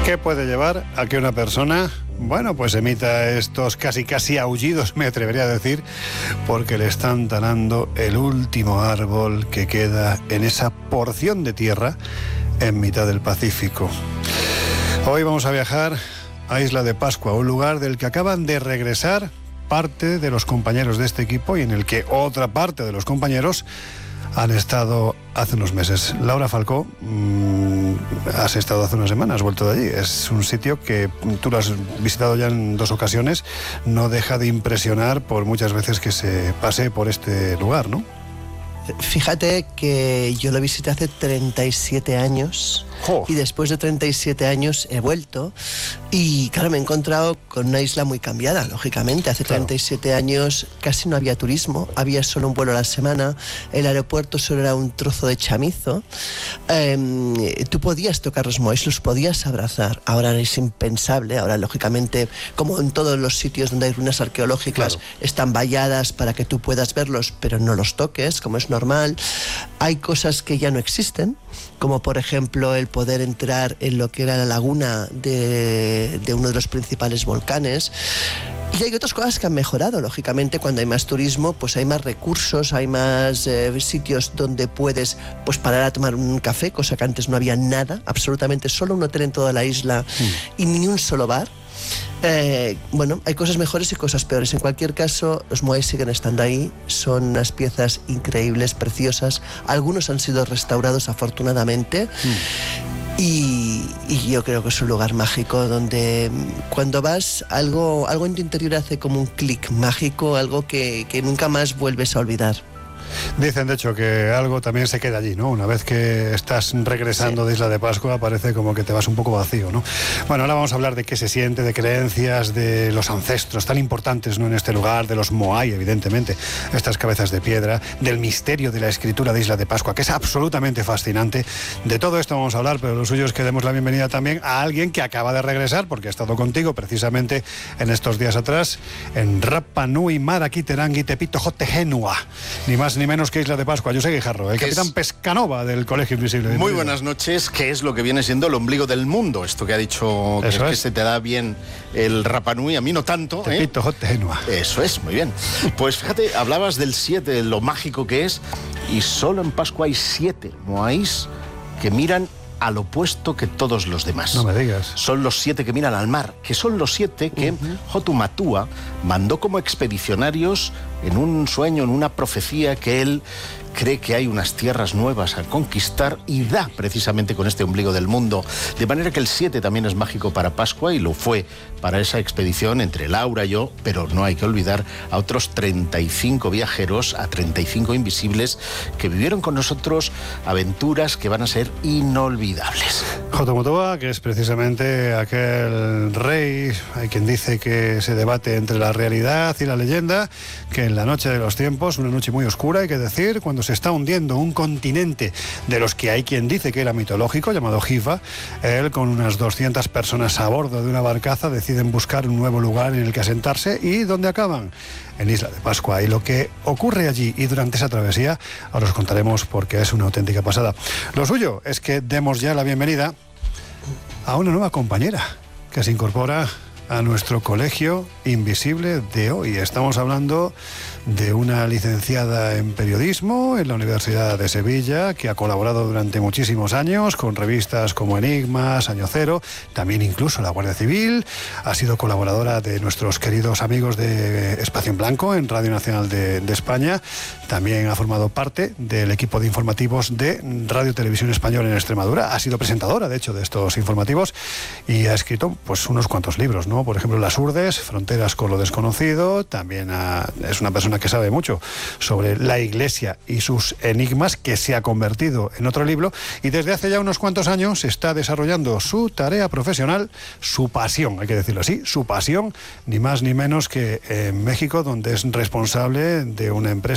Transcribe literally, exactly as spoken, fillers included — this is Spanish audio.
¿Qué puede llevar a que una persona, bueno, pues emita estos casi casi aullidos, me atrevería a decir, porque le están talando el último árbol que queda en esa porción de tierra en mitad del Pacífico? Hoy vamos a viajar a Isla de Pascua, un lugar del que acaban de regresar parte de los compañeros de este equipo y en el que otra parte de los compañeros han estado hace unos meses. Laura Falcó, mmm, has estado hace unas semanas, has vuelto de allí. Es un sitio que tú lo has visitado ya en dos ocasiones, no deja de impresionar por muchas veces que se pase por este lugar, ¿no? Fíjate que yo lo visité hace treinta y siete años oh. y después de treinta y siete años he vuelto y claro, me he encontrado con una isla muy cambiada, lógicamente. Hace claro. treinta y siete años casi no había turismo, había solo un vuelo a la semana, el aeropuerto solo era un trozo de chamizo, eh, tú podías tocar los moais, los podías abrazar, ahora es impensable, ahora lógicamente como en todos los sitios donde hay ruinas arqueológicas claro. están valladas para que tú puedas verlos pero no los toques, como es normal. Hay cosas que ya no existen, como por ejemplo el poder entrar en lo que era la laguna de, de uno de los principales volcanes. Y hay otras cosas que han mejorado, lógicamente. Cuando hay más turismo, pues hay más recursos, hay más eh, sitios donde puedes pues parar a tomar un café, cosa que antes no había nada, absolutamente solo un hotel en toda la isla mm. y ni un solo bar. Eh, bueno, hay cosas mejores y cosas peores. En cualquier caso, los moais siguen estando ahí. Son unas piezas increíbles, preciosas. Algunos han sido restaurados, afortunadamente. Mm. Y, y yo creo que es un lugar mágico donde cuando vas, algo, algo en tu interior hace como un clic mágico, algo que, que nunca más vuelves a olvidar. Dicen, de hecho, que algo también se queda allí, ¿no? Una vez que estás regresando sí. de Isla de Pascua, parece como que te vas un poco vacío, ¿no? Bueno, ahora vamos a hablar de qué se siente, de creencias, de los ancestros tan importantes, ¿no?, en este lugar, de los moai, evidentemente, estas cabezas de piedra, del misterio de la escritura de Isla de Pascua, que es absolutamente fascinante. De todo esto vamos a hablar, pero lo suyo es que demos la bienvenida también a alguien que acaba de regresar, porque ha estado contigo precisamente en estos días atrás, en Rapa Nui Maraki Terangi Tepito Jote Genua, ni más ni menos que Isla de Pascua. Yo soy Guijarro, el capitán es... Pescanova del Colegio Invisible. Muy buenas noches. ¿Qué es lo que viene siendo el ombligo del mundo? Esto que ha dicho que, es es. que se te da bien el Rapa Nui, a mí no tanto. Tepito, ¿eh? Jote, Genua. Eso es, muy bien. Pues fíjate, hablabas del siete, de lo mágico que es, y solo en Pascua hay siete moais que miran al opuesto que todos los demás. No me digas. Son los siete que miran al mar, que son los siete que uh-huh. Hotu Matua mandó como expedicionarios en un sueño, en una profecía, que él cree que hay unas tierras nuevas a conquistar y da precisamente con este ombligo del mundo. De manera que el siete también es mágico para Pascua y lo fue para esa expedición entre Laura y yo, pero no hay que olvidar a otros treinta y cinco viajeros, a treinta y cinco invisibles que vivieron con nosotros aventuras que van a ser inolvidables. Hotu Matua, que es precisamente aquel rey, hay quien dice que se debate entre la realidad y la leyenda, que en la noche de los tiempos, una noche muy oscura, hay que decir, cuando se está hundiendo un continente de los que hay quien dice que era mitológico, llamado Hiva, él con unas doscientas personas a bordo de una barcaza deciden buscar un nuevo lugar en el que asentarse. ¿Y dónde acaban? En Isla de Pascua. Y lo que ocurre allí y durante esa travesía, ahora os contaremos porque es una auténtica pasada. Lo suyo es que demos ya la bienvenida a una nueva compañera que se incorpora a nuestro Colegio Invisible de hoy. Estamos hablando de una licenciada en periodismo en la Universidad de Sevilla, que ha colaborado durante muchísimos años con revistas como Enigmas, Año Cero, también incluso la Guardia Civil. Ha sido colaboradora de nuestros queridos amigos de Espacio en Blanco en Radio Nacional de, de España. También ha formado parte del equipo de informativos de Radio Televisión Española en Extremadura. Ha sido presentadora, de hecho, de estos informativos y ha escrito pues unos cuantos libros, ¿no? Por ejemplo, Las Urdes, Fronteras con lo desconocido. También ha, es una persona que sabe mucho sobre la Iglesia y sus enigmas, que se ha convertido en otro libro, y desde hace ya unos cuantos años está desarrollando su tarea profesional, su pasión, hay que decirlo así, su pasión, ni más ni menos que en México, donde es responsable de una empresa